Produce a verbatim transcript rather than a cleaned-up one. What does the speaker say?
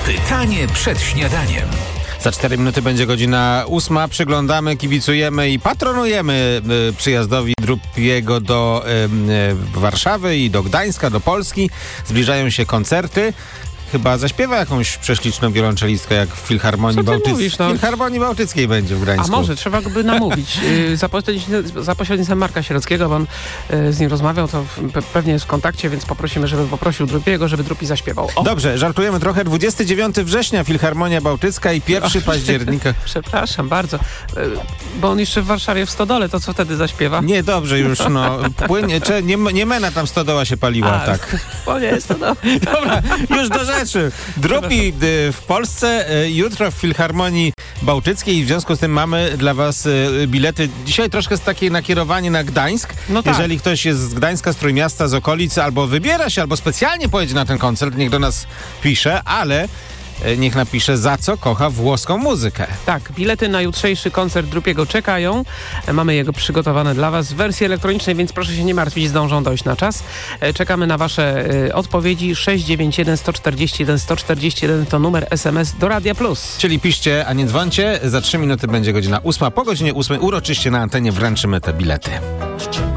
Pytanie przed śniadaniem. Za cztery minuty będzie godzina ósma. Przyglądamy, kibicujemy i patronujemy y, przyjazdowi Drupiego do y, y, Warszawy i do Gdańska, do Polski. Zbliżają się koncerty. Chyba zaśpiewa jakąś prześliczną wiolonczelistkę, jak w Filharmonii Bałtyckiej. No? Filharmonii Bałtyckiej będzie w Gdańsku. A może, trzeba by namówić. za, pośrednictwem, za pośrednictwem Marka Sierockiego, bo on y, z nim rozmawiał, to pe- pewnie jest w kontakcie, więc poprosimy, żeby poprosił Drupiego, żeby Drupi zaśpiewał. O. Dobrze, żartujemy trochę. dwudziestego dziewiątego września Filharmonia Bałtycka i pierwszego października. Przepraszam bardzo, y, bo on jeszcze w Warszawie w Stodole, to co wtedy zaśpiewa? Nie, dobrze już, no. Płynie, czy, nie, nie mena tam stodoła się paliła, A, tak. O nie, jest to do... Dobra, już do rzeczy. Drupi w Polsce, jutro w Filharmonii Bałtyckiej i w związku z tym mamy dla was bilety. Dzisiaj troszkę takie nakierowanie na Gdańsk. No tak. Jeżeli ktoś jest z Gdańska, z Trójmiasta, z okolicy, albo wybiera się, albo specjalnie pojedzie na ten koncert, niech do nas pisze, ale niech napisze, za co kocha włoską muzykę. Tak, bilety na jutrzejszy koncert Drupiego czekają. Mamy jego przygotowane dla was w wersji elektronicznej, więc proszę się nie martwić, zdążą dojść na czas. Czekamy na wasze y, odpowiedzi. sześć dziewięć jeden jeden cztery jeden jeden cztery jeden to numer S M S do Radia Plus. Czyli piszcie, a nie dzwońcie. Za trzy minuty będzie godzina ósma. Po godzinie ósmej uroczyście na antenie wręczymy te bilety.